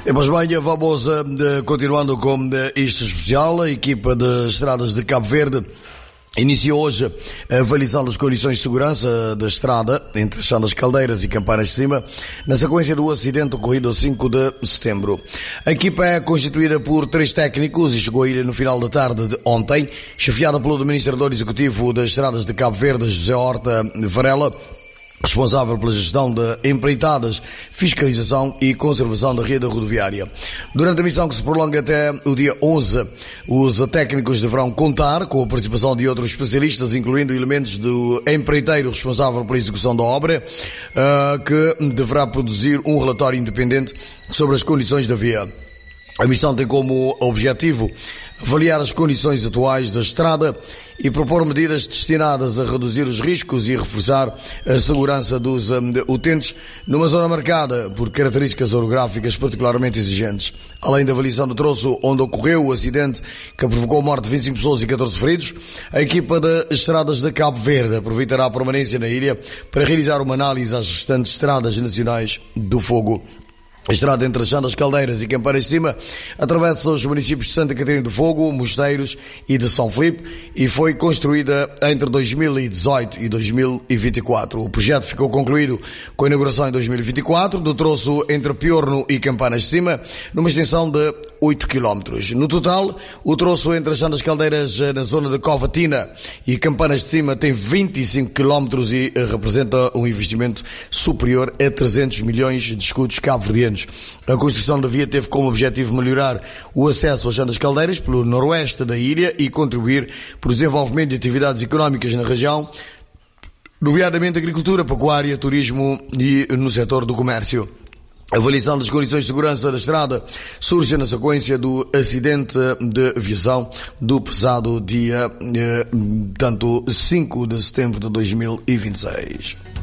Pois bem, vamos continuando com isto especial. A equipa de estradas de Cabo Verde iniciou hoje a avaliação das condições de segurança da estrada entre Chão das Caldeiras e Campanas de Cima, na sequência do acidente ocorrido a 5 de setembro. A equipa é constituída por 3 técnicos e chegou à ilha no final da tarde de ontem, chefiada pelo administrador executivo das estradas de Cabo Verde, José Horta Varela, responsável pela gestão de empreitadas, fiscalização e conservação da rede rodoviária. Durante a missão, que se prolonga até o dia 11, os técnicos deverão contar com a participação de outros especialistas, incluindo elementos do empreiteiro responsável pela execução da obra, que deverá produzir um relatório independente sobre as condições da via. A missão tem como objetivo avaliar as condições atuais da estrada e propor medidas destinadas a reduzir os riscos e reforçar a segurança dos utentes numa zona marcada por características orográficas particularmente exigentes. Além da avaliação do troço onde ocorreu o acidente que provocou a morte de 25 pessoas e 14 feridos, a equipa de estradas de Cabo Verde aproveitará a permanência na ilha para realizar uma análise às restantes estradas nacionais do fogo. A estrada entre Chão das Caldeiras e Campanas de Cima atravessa os municípios de Santa Catarina do Fogo, Mosteiros e de São Filipe e foi construída entre 2018 e 2024. O projeto ficou concluído com a inauguração em 2024 do troço entre Piorno e Campanas de Cima, numa extensão de 8 km. No total, o troço entre Chão das Caldeiras na zona de Covatina e Campanas de Cima tem 25 km e representa um investimento superior a 300 milhões de escudos cabo-verdianos. A construção da via teve como objetivo melhorar o acesso às Chão das Caldeiras pelo noroeste da ilha e contribuir para o desenvolvimento de atividades económicas na região, nomeadamente agricultura, pecuária, turismo e no setor do comércio. A avaliação das condições de segurança da estrada surge na sequência do acidente de aviação do pesado dia 5 de setembro de 2026.